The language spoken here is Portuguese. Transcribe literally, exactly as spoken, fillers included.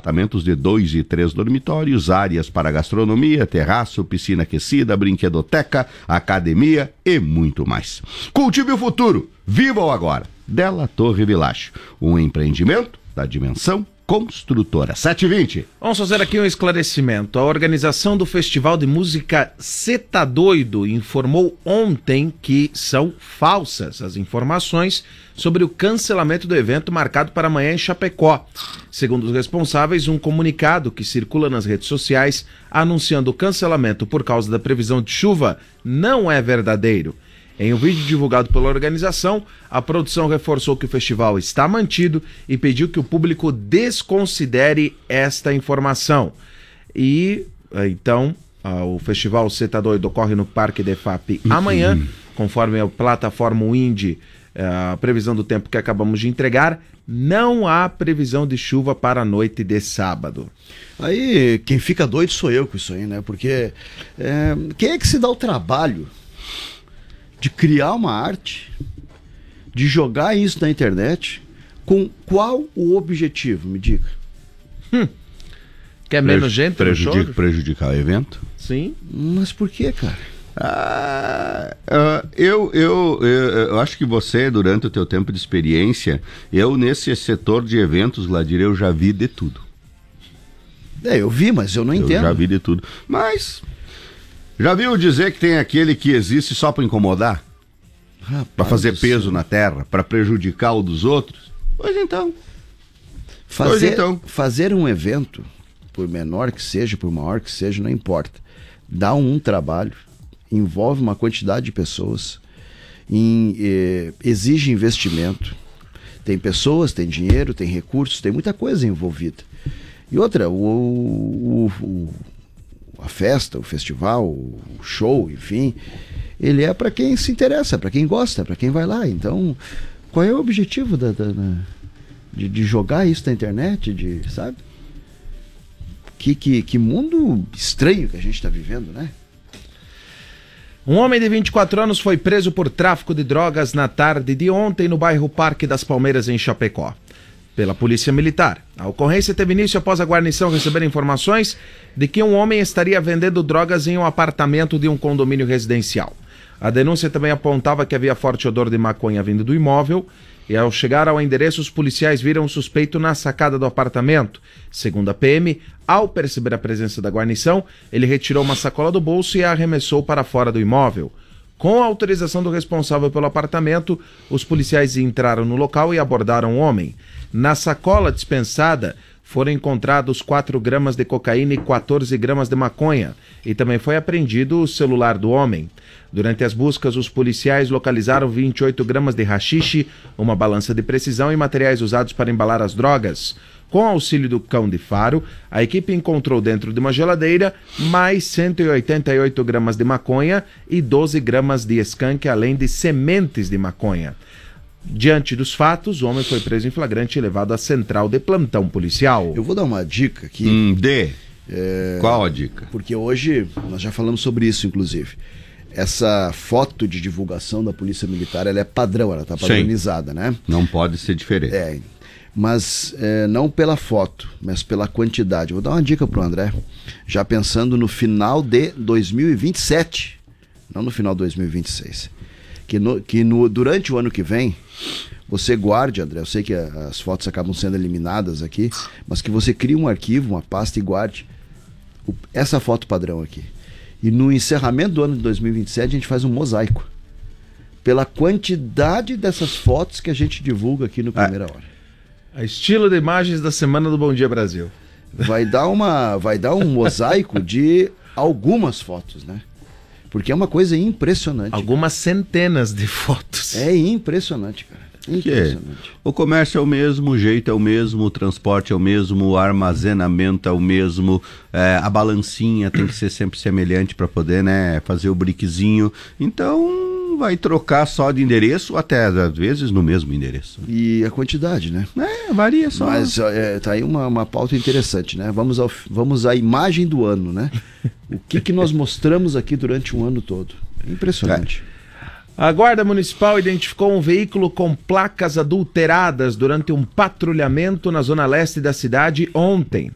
apartamentos de dois e três dormitórios, áreas para gastronomia, terraço, piscina aquecida, brinquedoteca, academia e muito mais. Cultive o futuro, viva o agora. Della Torre Village, um empreendimento da dimensão construtora. sete e vinte. Vamos fazer aqui um esclarecimento. A organização do Festival de Música Cê Tá Doido informou ontem que são falsas as informações sobre o cancelamento do evento marcado para amanhã em Chapecó. Segundo os responsáveis, um comunicado que circula nas redes sociais anunciando o cancelamento por causa da previsão de chuva não é verdadeiro. Em um vídeo divulgado pela organização, a produção reforçou que o festival está mantido e pediu que o público desconsidere esta informação. E, então, o Festival Cê Tá Doido ocorre no Parque de F A P amanhã, conforme a plataforma Windy, a previsão do tempo que acabamos de entregar, não há previsão de chuva para a noite de sábado. Aí, quem fica doido sou eu com isso aí, né? Porque é, quem é que se dá o trabalho de criar uma arte, de jogar isso na internet, com qual o objetivo? Me diga. Hum. Quer menos gente Prejudica, no show? Prejudicar o evento? Sim. Mas por que, cara? Ah, uh, eu, eu, eu, eu acho que você, durante o teu tempo de experiência, eu nesse setor de eventos, Gladir, eu já vi de tudo. É, eu vi, mas eu não entendo. Eu já vi de tudo. Mas... já viu dizer que tem aquele que existe só para incomodar? Para fazer peso céu. na terra? Para prejudicar o dos outros? Pois então. Fazer, pois então. Fazer um evento, por menor que seja, por maior que seja, não importa. Dá um trabalho, envolve uma quantidade de pessoas, em, eh, exige investimento. Tem pessoas, tem dinheiro, tem recursos, tem muita coisa envolvida. E outra, o... o, o a festa, o festival, o show, enfim, ele é para quem se interessa, para quem gosta, para quem vai lá. Então, qual é o objetivo da, da, da, de, de jogar isso na internet, de, sabe? Que, que, que mundo estranho que a gente está vivendo, né? Um homem de vinte e quatro anos foi preso por tráfico de drogas na tarde de ontem no bairro Parque das Palmeiras, em Chapecó, pela Polícia Militar. A ocorrência teve início após a guarnição receber informações de que um homem estaria vendendo drogas em um apartamento de um condomínio residencial. A denúncia também apontava que havia forte odor de maconha vindo do imóvel, e ao chegar ao endereço, os policiais viram o suspeito na sacada do apartamento. Segundo a P M, ao perceber a presença da guarnição, ele retirou uma sacola do bolso e a arremessou para fora do imóvel. Com a autorização do responsável pelo apartamento, os policiais entraram no local e abordaram o homem. Na sacola dispensada foram encontrados quatro gramas de cocaína e quatorze gramas de maconha, e também foi apreendido o celular do homem. Durante as buscas, os policiais localizaram vinte e oito gramas de haxixe, uma balança de precisão e materiais usados para embalar as drogas. Com auxílio do cão de faro, a equipe encontrou dentro de uma geladeira mais cento e oitenta e oito gramas de maconha e doze gramas de skunk, além de sementes de maconha. Diante dos fatos, o homem foi preso em flagrante e levado à central de plantão policial. Eu vou dar uma dica aqui. Hum, dê. É... Qual a dica? Porque hoje, nós já falamos sobre isso, inclusive. Essa foto de divulgação da Polícia Militar, ela é padrão, ela está padronizada, Sim. né? Não pode ser diferente. É, mas é, não pela foto, mas pela quantidade. Vou dar uma dica para o André, já pensando no final de dois mil e vinte e sete, não no final de dois mil e vinte e seis. Que, no, que no, durante o ano que vem, você guarde, André, eu sei que a, as fotos acabam sendo eliminadas aqui, mas que você crie um arquivo, uma pasta e guarde o, essa foto padrão aqui. E no encerramento do ano de dois mil e vinte e sete a gente faz um mosaico, pela quantidade dessas fotos que a gente divulga aqui no Primeira Hora. A estilo de imagens da Semana do Bom Dia Brasil. Vai dar, uma, vai dar um mosaico de algumas fotos, né? Porque é uma coisa impressionante. Algumas centenas de fotos. É impressionante, cara. Impressionante. O comércio é o mesmo, o jeito é o mesmo, o transporte é o mesmo, o armazenamento é o mesmo, é, a balancinha tem que ser sempre semelhante para poder, né, fazer o briquezinho. Então vai trocar só de endereço, até às vezes no mesmo endereço. E a quantidade, né? É, varia só. Mas é, tá aí uma, uma pauta interessante, né? Vamos, ao, vamos à imagem do ano, né? O que, que nós mostramos aqui durante um ano todo. Impressionante. É. A Guarda Municipal identificou um veículo com placas adulteradas durante um patrulhamento na zona leste da cidade ontem.